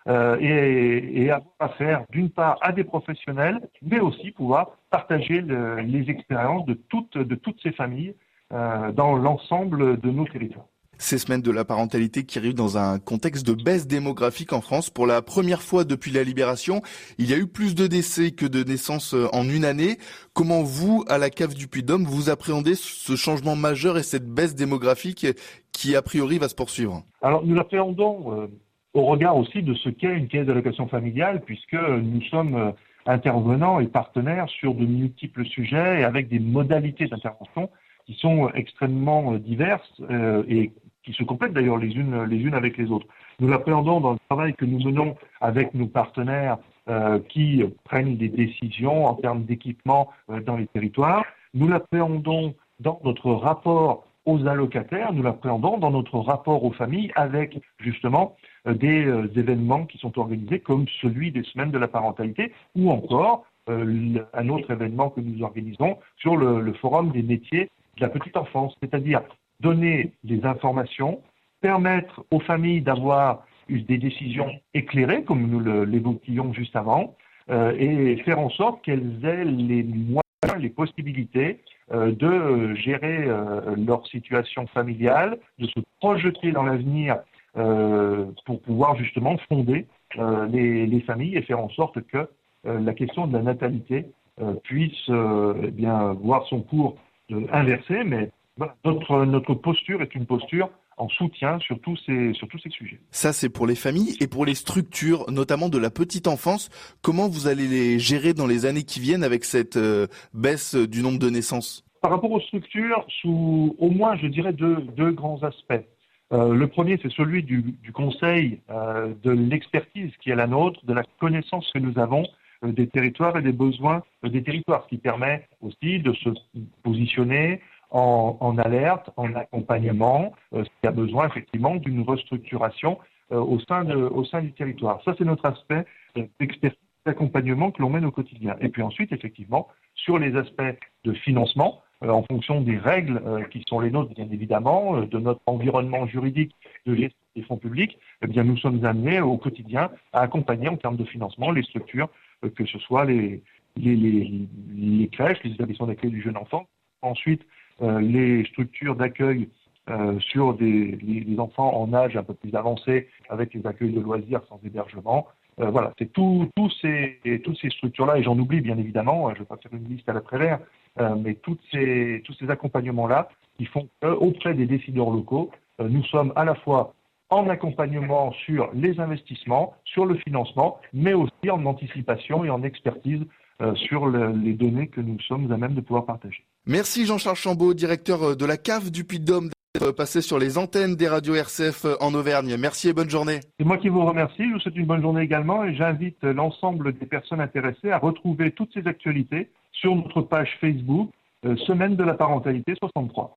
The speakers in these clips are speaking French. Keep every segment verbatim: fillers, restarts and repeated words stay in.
euh, et, et avoir affaire d'une part à des professionnels, mais aussi pouvoir partager le, les expériences de toutes, de toutes ces familles euh, dans l'ensemble de nos territoires. Ces semaines de la parentalité qui arrivent dans un contexte de baisse démographique en France. Pour la première fois depuis la Libération, il y a eu plus de décès que de naissances en une année. Comment vous, à la C A F du Puy-de-Dôme, vous appréhendez ce changement majeur et cette baisse démographique qui, a priori, va se poursuivre? Alors, nous l'appréhendons euh, au regard aussi de ce qu'est une caisse d'allocation familiale, puisque nous sommes euh, intervenants et partenaires sur de multiples sujets et avec des modalités d'intervention qui sont extrêmement diverses euh, et qui se complètent d'ailleurs les unes les unes avec les autres. Nous l'appréhendons dans le travail que nous menons avec nos partenaires euh, qui prennent des décisions en termes d'équipement euh, dans les territoires. Nous l'appréhendons dans notre rapport aux allocataires, nous l'appréhendons dans notre rapport aux familles avec justement euh, des euh, événements qui sont organisés comme celui des semaines de la parentalité ou encore euh, un autre événement que nous organisons sur le, le forum des métiers de la petite enfance, c'est-à-dire donner des informations, permettre aux familles d'avoir des décisions éclairées, comme nous le, l'évoquions juste avant, euh, et faire en sorte qu'elles aient les moyens, les possibilités euh, de gérer euh, leur situation familiale, de se projeter dans l'avenir euh, pour pouvoir justement fonder euh, les, les familles et faire en sorte que euh, la question de la natalité euh, puisse euh, eh bien voir son cours euh, inversé, mais voilà, notre, notre posture est une posture en soutien sur tous ces, sur tous ces sujets. Ça, c'est pour les familles et pour les structures, notamment de la petite enfance. Comment vous allez les gérer dans les années qui viennent avec cette euh, baisse du nombre de naissances? Par rapport aux structures, sous au moins, je dirais, deux, deux grands aspects. Euh, le premier, c'est celui du, du conseil, euh, de l'expertise qui est la nôtre, de la connaissance que nous avons euh, des territoires et des besoins euh, des territoires, ce qui permet aussi de se positionner En, en alerte, en accompagnement, euh, s'il y a besoin effectivement d'une restructuration euh, au sein de, au sein du territoire. Ça, c'est notre aspect euh, d'expertise, d'accompagnement que l'on mène au quotidien. Et puis ensuite, effectivement, sur les aspects de financement, euh, en fonction des règles euh, qui sont les nôtres, bien évidemment, euh, de notre environnement juridique de gestion des fonds publics, eh bien, nous sommes amenés au quotidien à accompagner en termes de financement les structures, euh, que ce soit les, les, les, les crèches, les établissements d'accueil du jeune enfant, ensuite Euh, les structures d'accueil euh, sur des, les, les enfants en âge un peu plus avancé avec les accueils de loisirs sans hébergement. Euh, voilà, c'est tout, tous ces, toutes ces structures-là, et j'en oublie bien évidemment, je ne vais pas faire une liste à la Prévert, euh, mais toutes ces, tous ces accompagnements-là qui font qu'auprès des décideurs locaux, euh, nous sommes à la fois en accompagnement sur les investissements, sur le financement, mais aussi en anticipation et en expertise Euh, sur le, les données que nous sommes à même de pouvoir partager. Merci Jean-Charles Chambaud, directeur de la C A F du Puy-de-Dôme, d'être passé sur les antennes des radios R C F en Auvergne. Merci et bonne journée. C'est moi qui vous remercie, je vous souhaite une bonne journée également et j'invite l'ensemble des personnes intéressées à retrouver toutes ces actualités sur notre page Facebook, euh, Semaine de la parentalité soixante-trois.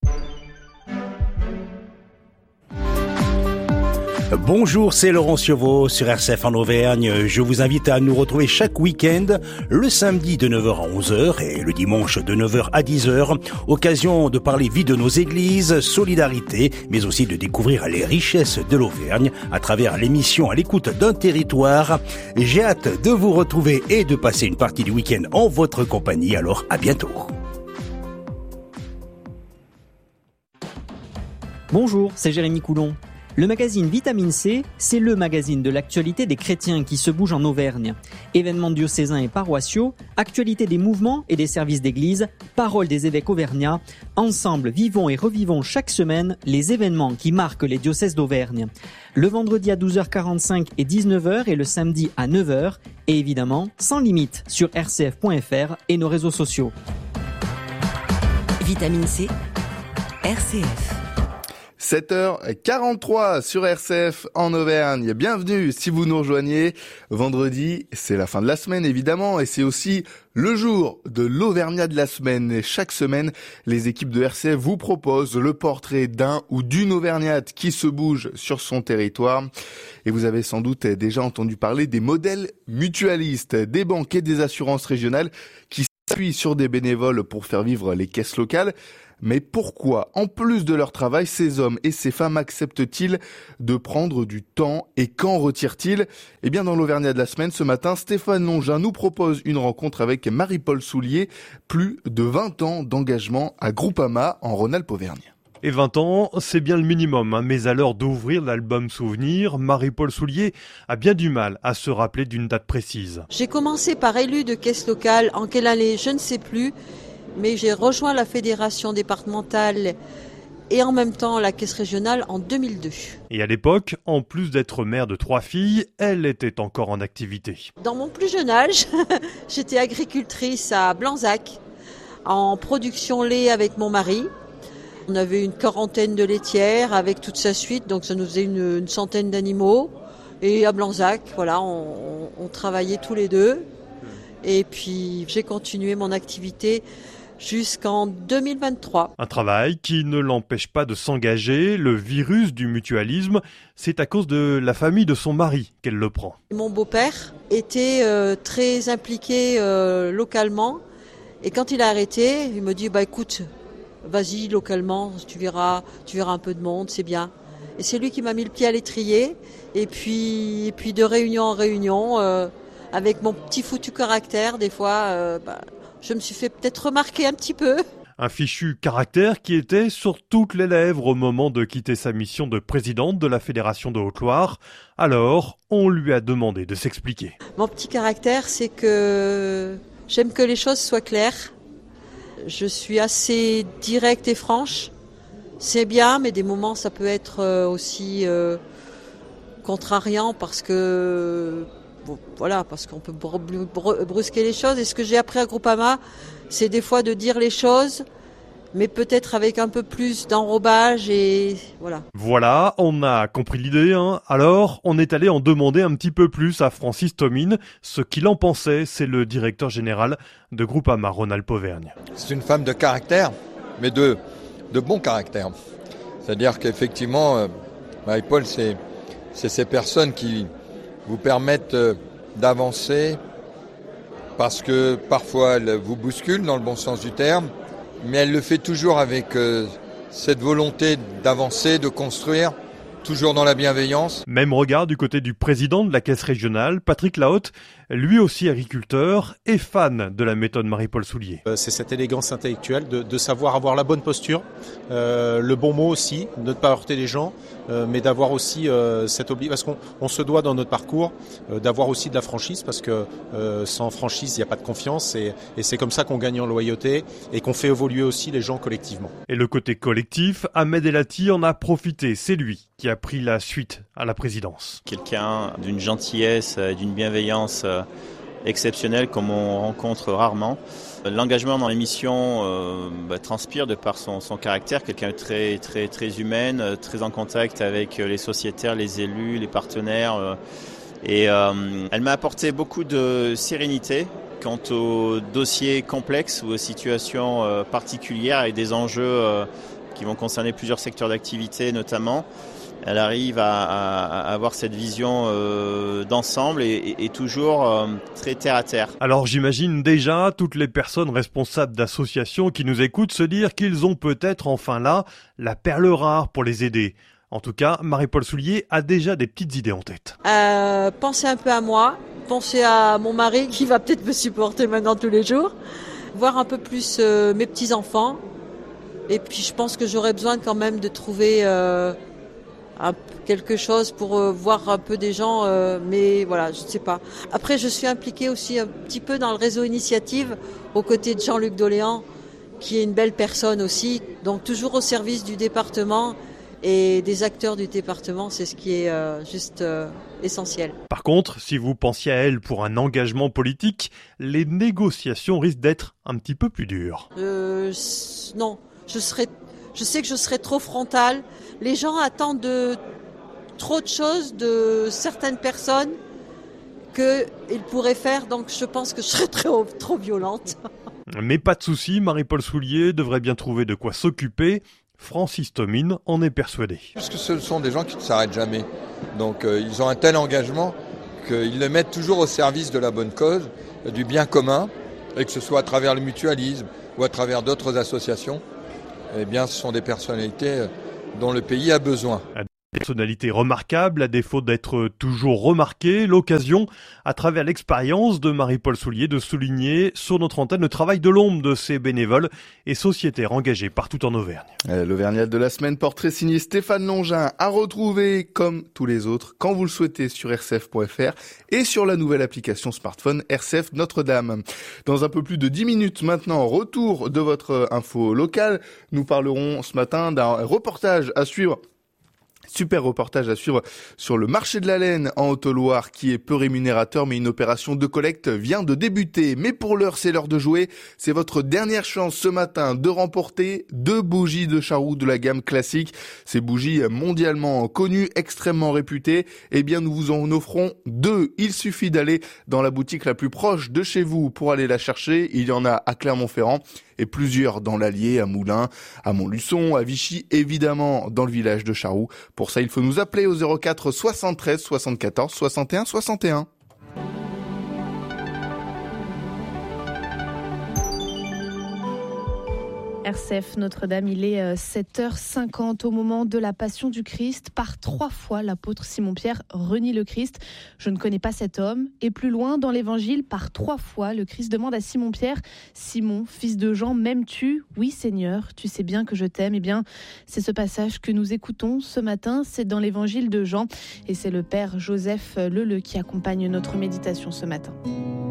Bonjour, c'est Laurent Cioveau sur R C F en Auvergne. Je vous invite à nous retrouver chaque week-end, le samedi de neuf heures à onze heures et le dimanche de neuf heures à dix heures. Occasion de parler vie de nos églises, solidarité, mais aussi de découvrir les richesses de l'Auvergne à travers l'émission À l'écoute d'un territoire. J'ai hâte de vous retrouver et de passer une partie du week-end en votre compagnie. Alors, à bientôt. Bonjour, c'est Jérémy Coulon. Le magazine Vitamine C, c'est le magazine de l'actualité des chrétiens qui se bougent en Auvergne. Événements diocésains et paroissiaux, actualité des mouvements et des services d'église, paroles des évêques auvergnats. Ensemble, vivons et revivons chaque semaine les événements qui marquent les diocèses d'Auvergne. Le vendredi à douze heures quarante-cinq et dix-neuf heures et le samedi à neuf heures. Et évidemment, sans limite sur r c f point f r et nos réseaux sociaux. Vitamine C, R C F. sept heures quarante-trois sur R C F en Auvergne. Bienvenue si vous nous rejoignez. Vendredi, c'est la fin de la semaine évidemment et c'est aussi le jour de l'Auvergnat de la semaine. Et chaque semaine, les équipes de R C F vous proposent le portrait d'un ou d'une Auvergnate qui se bouge sur son territoire. Et vous avez sans doute déjà entendu parler des modèles mutualistes, des banques et des assurances régionales qui s'appuient sur des bénévoles pour faire vivre les caisses locales. Mais pourquoi, en plus de leur travail, ces hommes et ces femmes acceptent-ils de prendre du temps et quand retirent-ils ? Eh bien, dans l'Auvergnat de la semaine, ce matin, Stéphane Longin nous propose une rencontre avec Marie-Paul Soulier, plus de vingt ans d'engagement à Groupama en Rhône-Alpes-Auvergne. Et vingt ans, c'est bien le minimum, hein. Mais à l'heure d'ouvrir l'album Souvenir, Marie-Paul Soulier a bien du mal à se rappeler d'une date précise. J'ai commencé par élu de caisse locale, en quelle année, je ne sais plus, mais j'ai rejoint la fédération départementale et en même temps la caisse régionale en deux mille deux. Et à l'époque, en plus d'être mère de trois filles, elle était encore en activité. Dans mon plus jeune âge, j'étais agricultrice à Blanzac, en production lait avec mon mari. On avait une quarantaine de laitières avec toute sa suite, donc ça nous faisait une, une centaine d'animaux. Et à Blanzac, voilà, on, on, on travaillait tous les deux. Et puis j'ai continué mon activité jusqu'en deux mille vingt-trois. Un travail qui ne l'empêche pas de s'engager. Le virus du mutualisme, c'est à cause de la famille de son mari qu'elle le prend. Mon beau-père était euh, très impliqué euh, localement. Et quand il a arrêté, il me dit bah écoute, vas-y localement, tu verras, tu verras un peu de monde, c'est bien. Et c'est lui qui m'a mis le pied à l'étrier. Et puis, et puis de réunion en réunion, euh, avec mon petit foutu caractère, des fois, euh, bah, je me suis fait peut-être remarquer un petit peu. Un fichu caractère qui était sur toutes les lèvres au moment de quitter sa mission de présidente de la Fédération de Haute-Loire. Alors, on lui a demandé de s'expliquer. Mon petit caractère, c'est que j'aime que les choses soient claires. Je suis assez directe et franche. C'est bien, mais des moments, ça peut être aussi euh, contrariant parce que... Bon, voilà, parce qu'on peut brusquer les choses. Et ce que j'ai appris à Groupama, c'est des fois de dire les choses, mais peut-être avec un peu plus d'enrobage et voilà. Voilà, on a compris l'idée, hein. Alors, on est allé en demander un petit peu plus à Francis Thomine, ce qu'il en pensait. C'est le directeur général de Groupama Rhône-Alpes-Auvergne. C'est une femme de caractère, mais de, de bon caractère. C'est-à-dire qu'effectivement, euh, Marie-Paul, c'est, c'est ces personnes qui vous permettent d'avancer parce que parfois elle vous bouscule dans le bon sens du terme, mais elle le fait toujours avec euh, cette volonté d'avancer, de construire, toujours dans la bienveillance. Même regard du côté du président de la caisse régionale, Patrick Lahaute, lui aussi agriculteur et fan de la méthode Marie-Paul Soulier. C'est cette élégance intellectuelle de, de savoir avoir la bonne posture, euh, le bon mot aussi, de ne pas heurter les gens, euh, mais d'avoir aussi euh, cette obligation, parce qu'on on se doit dans notre parcours euh, d'avoir aussi de la franchise, parce que euh, sans franchise, il n'y a pas de confiance, et, et c'est comme ça qu'on gagne en loyauté et qu'on fait évoluer aussi les gens collectivement. Et le côté collectif, Ahmed Elati en a profité, c'est lui qui a pris la suite à la présidence. Quelqu'un d'une gentillesse, d'une bienveillance exceptionnelle comme on rencontre rarement. L'engagement dans l'émission euh, bah, transpire de par son, son caractère, quelqu'un de très, très, très humaine, très en contact avec les sociétaires, les élus, les partenaires. Euh, et euh, elle m'a apporté beaucoup de sérénité quant aux dossiers complexes ou aux situations euh, particulières et des enjeux euh, qui vont concerner plusieurs secteurs d'activité notamment. Elle arrive à, à, à avoir cette vision euh, d'ensemble et, et, et toujours euh, très terre à terre. Alors j'imagine déjà toutes les personnes responsables d'associations qui nous écoutent se dire qu'ils ont peut-être enfin là la perle rare pour les aider. En tout cas, Marie-Paul Soulier a déjà des petites idées en tête. Euh, pensez un peu à moi, pensez à mon mari qui va peut-être me supporter maintenant tous les jours, voir un peu plus euh, mes petits-enfants. Et puis je pense que j'aurais besoin quand même de trouver... Euh, Un, quelque chose pour euh, voir un peu des gens, euh, mais voilà, je ne sais pas. Après, je suis impliquée aussi un petit peu dans le réseau Initiative, aux côtés de Jean-Luc Doléan, qui est une belle personne aussi, donc toujours au service du département et des acteurs du département, c'est ce qui est euh, juste euh, essentiel. Par contre, si vous pensiez à elle pour un engagement politique, les négociations risquent d'être un petit peu plus dures. Euh, non, je serais... Je sais que je serai trop frontale. Les gens attendent de, trop de choses de certaines personnes qu'ils pourraient faire. Donc je pense que je serai trop, trop violente. Mais pas de souci, Marie-Paul Soulier devrait bien trouver de quoi s'occuper. Francis Thomine en est persuadé. Parce que ce sont des gens qui ne s'arrêtent jamais. Donc euh, ils ont un tel engagement qu'ils le mettent toujours au service de la bonne cause, du bien commun, et que ce soit à travers le mutualisme ou à travers d'autres associations. eh bien, ce sont des personnalités dont le pays a besoin. Personnalité remarquable, à défaut d'être toujours remarquée, l'occasion, à travers l'expérience de Marie-Paul Soulier, de souligner sur notre antenne le travail de l'ombre de ces bénévoles et sociétaires engagés partout en Auvergne. L'Auvergnat de la semaine, portrait signé Stéphane Longin, à retrouver comme tous les autres quand vous le souhaitez sur r c f point f r et sur la nouvelle application smartphone R C F Notre-Dame. Dans un peu plus de dix minutes maintenant, retour de votre info locale. Nous parlerons ce matin d'un reportage à suivre. Super reportage à suivre sur le marché de la laine en Haute-Loire qui est peu rémunérateur, mais une opération de collecte vient de débuter. Mais pour l'heure, c'est l'heure de jouer. C'est votre dernière chance ce matin de remporter deux bougies de Charroux de la gamme classique. Ces bougies mondialement connues, extrêmement réputées. Eh bien, nous vous en offrons deux. Il suffit d'aller dans la boutique la plus proche de chez vous pour aller la chercher. Il y en a à Clermont-Ferrand et plusieurs dans l'Allier, à Moulins, à Montluçon, à Vichy, évidemment dans le village de Charroux. Pour ça, il faut nous appeler au zéro quatre soixante-treize soixante-quatorze soixante et un soixante et un. R C F Notre-Dame, il est sept heures cinquante au moment de la Passion du Christ. Par trois fois, l'apôtre Simon-Pierre renie le Christ. Je ne connais pas cet homme. Et plus loin, dans l'Évangile, par trois fois, le Christ demande à Simon-Pierre, « Simon, fils de Jean, m'aimes-tu ? Oui, Seigneur, tu sais bien que je t'aime. » Eh bien, c'est ce passage que nous écoutons ce matin. C'est dans l'Évangile de Jean. Et c'est le Père Joseph Leleu qui accompagne notre méditation ce matin.